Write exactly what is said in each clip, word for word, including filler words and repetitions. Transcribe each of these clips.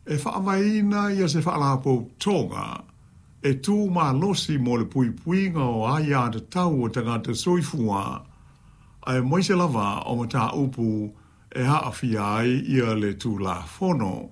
E whaamaina ia se whaalapo tonga, e tū mā losi mo le pui puinga o aia te tau o tangata soifua, ai moise lava o mata upu e haawhi ai ia le tū la fono.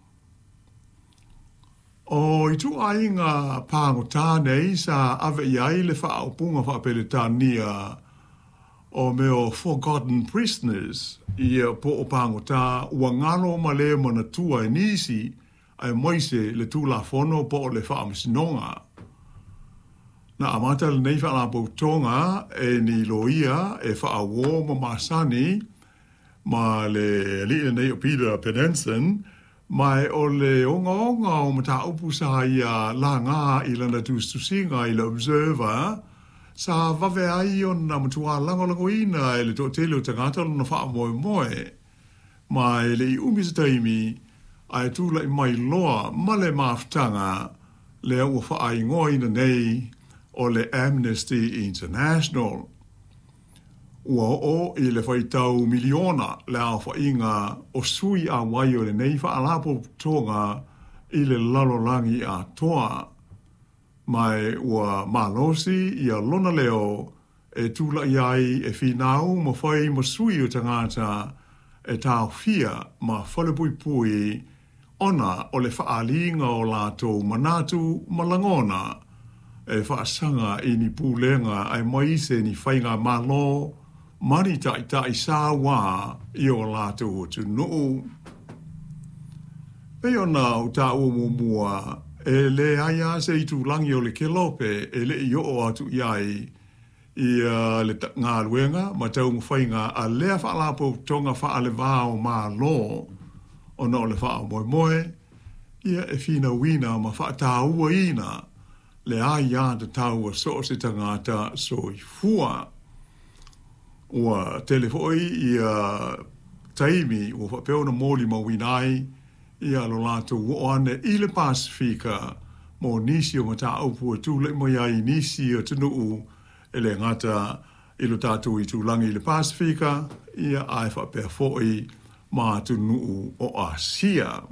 O i tu ainga pāngo tānei sa ave iai le whaaupunga whaapele tānia o meo Forgotten Prisoners ia po o pāngo tā ua ngalo ma le mana tua e nisi ai moise le tū la fono po o le whaamisinonga. Na amata le nei whaalapo tonga e ni loia e whaawo ma masani ma le li nei o Peter Penenson mai o le onga onga o mata upu sa ia la ngā i lana tūstusinga i le Observer sa vave ai o na matua lango lango ina e le tō tele o tangata luna wha moe moe mai le i umisa taimi ai tūla i mai loa ma le maftanga le ua wha ai ngoi na nei o le Amnesty International. Ua o i le whaitau miliona le a whainga o sui a wai o le nei whaalapo tonga i le lalolangi a toa. Mai ua malosi i a lona leo e tūla iai e whinau ma whai ma sui o tangata e tau fia ma whalepui pui ona o le whaalinga o lātou manatu malangona e whaasanga i ni pūlenga ai maise ni whainga malo mani tai tai sā wā i o lātou o tunu. E ona o tā ua mua e le aia se i tūlangi o le kelope e le i o atu iai i uh, le ngā luenga ma tau mwhainga a lea whaalapo tonga whaale vāo mā lo o no le wha moe moe ia e whina wina ma wha tāua ina le aia te tāua so se tangata soi fua. Ua telefoi ia taimi ua whapeona mōli ma winai ia lo lato woane i le Pasifika mo nisi o mata upu e tūle mo ia i nisi o tunuu e le ngata i lo tātou i tūlangi i le Pasifika ia ai whapea foi ma tunuu o Asia.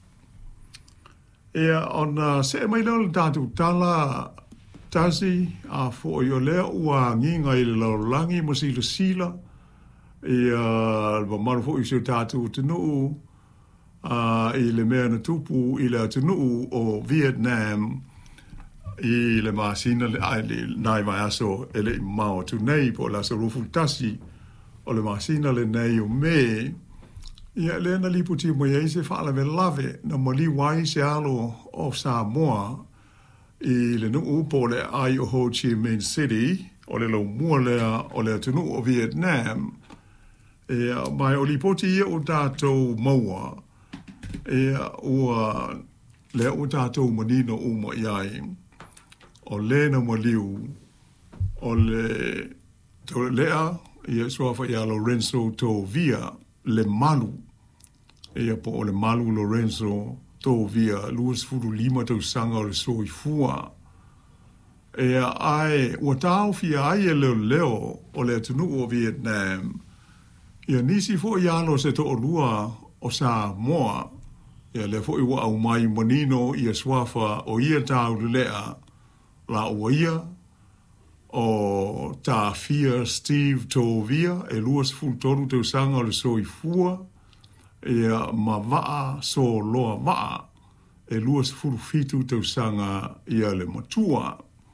Ia ona se mai lau le tātou tala tasi a foi o lea ua nginga i le laulangi mo sila sila ia le maru foi se tātou tunuu Uh, i le mea na tupu i le atunuu o Vietnam i le maasina le ai le nai mai aso e le mao tu nei po la sarufu tasi o le maasina le nei o me ia le na liputi mo ia se fala ve lave na mali wai se alo o Samoa i le nuu po le ai o Ho Chi Minh City o le lo mua lea o le atunuu o Vietnam ia mai o lipoti ia o tātou maua e ua le o tātou manino uma iai o le na maliu o le to lea ia suafa ia Lorenzo to via le malu ia po o le malu Lorenzo to via luas furu lima tau sanga o le soifua ia ai ua tau fia ai e leo leo o le atunu o Vietnam ia nisi fo ialo se to o lua o Samoa ia le fo iwa au mai manino ia swafa o ia tau lea la o ia o ta fia Steve Tovia e luas fu toru te sanga o le soifua ia ma waa so loa waa e luas fu fitu te sanga ia le matua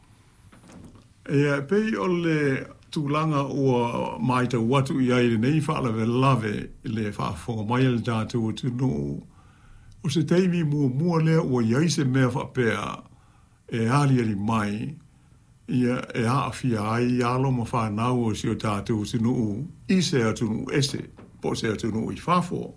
ia pei o le tūlanga o mai te watu ia i nei whaala ve lave le whaafonga mai le tātou o tunu o se teimi mua mua lea o iai se mea whapea e ali ali mai ia e haafia ai alo ma whanau o si o tātou o tunu i se atunu ese po se atunu i whafo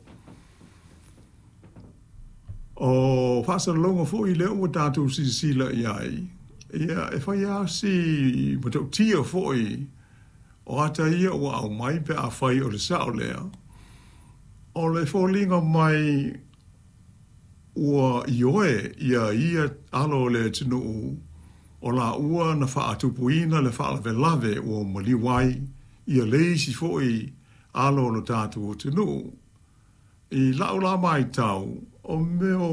o whaasaralonga fo i leo o tātou si sila iai ia e whai a si matau tia fo i o ata ia o au mai pe a whai o le sao lea o le fōlinga mai ua ioe ia ia alo le tinu o la ua na whaatupuina le whaalawe lave o maliwai ia leisi foi alo no tātu o tinu i lau la mai tau o meo